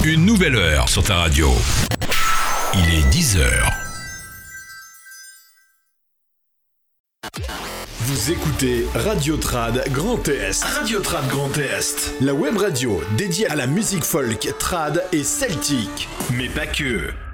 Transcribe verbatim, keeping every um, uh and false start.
Une nouvelle heure sur ta radio. Il est dix heures. Vous écoutez Radio Trad Grand Est. Radio Trad Grand Est. La web radio dédiée à la musique folk, trad et celtique. Mais pas que.